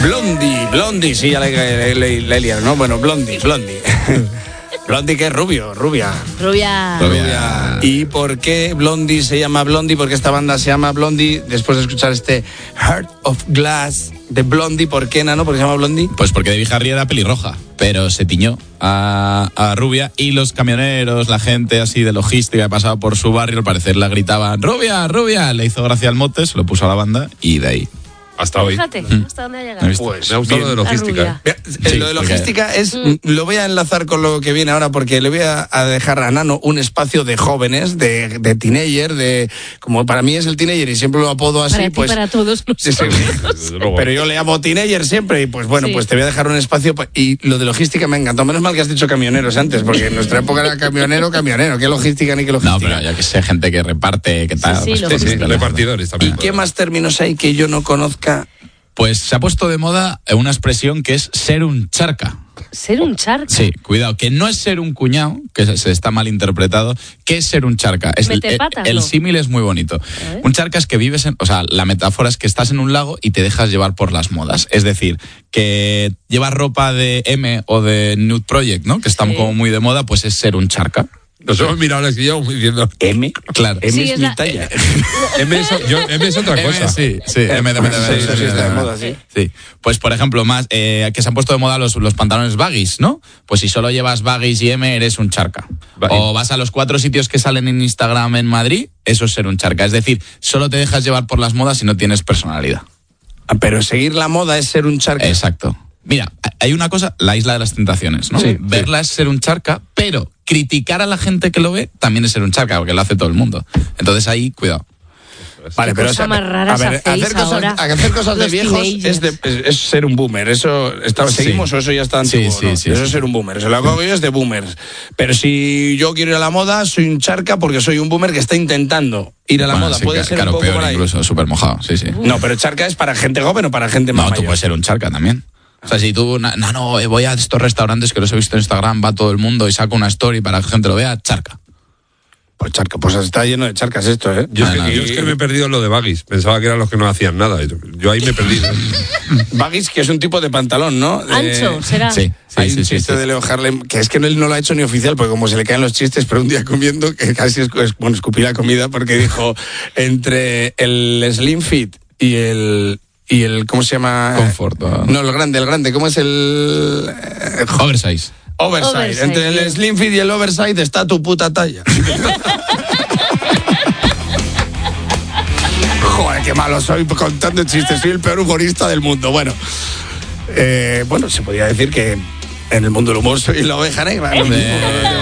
Blondie, sí, ya le he liado, ¿no? Bueno, Blondie. Blondie, que es rubia. ¿Y por qué Blondie se llama Blondie? Porque esta banda se llama Blondie. Después de escuchar este Heart of Glass de Blondie, ¿por qué, Nano? ¿Por qué se llama Blondie? Pues porque Debbie Harry era pelirroja, pero se tiñó a rubia, y los camioneros, la gente así de logística que pasaba por su barrio, al parecer la gritaban rubia, le hizo gracia al mote, se lo puso a la banda y de ahí. Hasta hoy. Fíjate, hasta dónde ha llegado. Pues, me ha gustado lo de logística. Sí, lo de logística es, lo voy a enlazar con lo que viene ahora, porque le voy a dejar a Nano un espacio de jóvenes, de teenager, como para mí es el teenager y siempre lo apodo así. Para ti, pues para todos nosotros. Sí. Pero yo le llamo teenager siempre y pues bueno, pues te voy a dejar un espacio. Y lo de logística me encantó. Menos mal que has dicho camioneros antes, porque en nuestra época era camionero. ¿Qué logística ni qué logística? No, pero ya que sé, gente que reparte, que tal. Sí, repartidores también. ¿Y qué más términos hay que yo no conozca? Pues se ha puesto de moda una expresión que es ser un charca. ¿Ser un charca? Sí, cuidado, que no es ser un cuñado, que se está mal interpretado. ¿Qué es ser un charca? El símil es muy bonito. Un charca es que vives la metáfora es que estás en un lago y te dejas llevar por las modas. Es decir, que llevas ropa de M o de Nude Project, ¿no? Que están como muy de moda, pues es ser un charca. Nos hemos mirado la silla diciendo M, claro. M es mi talla. M es otra cosa. Sí, M está de moda, sí. Sí. Pues por ejemplo, que se han puesto de moda los pantalones baggies, ¿no? Pues si solo llevas baggies y M, eres un charca. O vas a los 4 sitios que salen en Instagram en Madrid, eso es ser un charca. Es decir, solo te dejas llevar por las modas y no tienes personalidad. Pero seguir la moda es ser un charca. Exacto. Mira, hay una cosa, la isla de las tentaciones, ¿no? Sí, verla es ser un charca, pero criticar a la gente que lo ve también es ser un charca, porque lo hace todo el mundo. Entonces ahí, cuidado. Vale, pero cosa más rara hacer cosas de viejos es ser un boomer. Eso seguimos o eso ya está antiguo. Sí, eso es ser un boomer. Eso lo hago yo es de boomers. Pero si yo quiero ir a la moda, soy un charca porque soy un boomer que está intentando ir a la moda. Sí, puede ser claro, un poco peor, por ahí. Incluso súper mojado. Sí. No, pero charca es para gente joven o para gente más mayor. No, tú puedes ser un charca también. O sea, si tú, voy a estos restaurantes que los he visto en Instagram, va todo el mundo y saco una story para que la gente lo vea, charca. Pues charca, pues está lleno de charcas esto, ¿eh? Yo es que me he perdido lo de baggies. Pensaba que eran los que no hacían nada. Yo ahí me he perdido. Baggies, que es un tipo de pantalón, ¿no? Ancho, ¿será? Sí. Hay un chiste de Leo Harlem, que es que él no lo ha hecho ni oficial, porque como se le caen los chistes, pero un día comiendo, que casi escupí la comida, porque dijo, entre el Slim Fit y el ¿cómo se llama? Comfort. No, el grande, ¿cómo es el? Oversize. Entre el Slim Fit y el Oversize está tu puta talla. Joder, qué malo soy contando chistes, soy el peor humorista del mundo. Bueno, se podría decir que en el mundo del humor soy la oveja negra.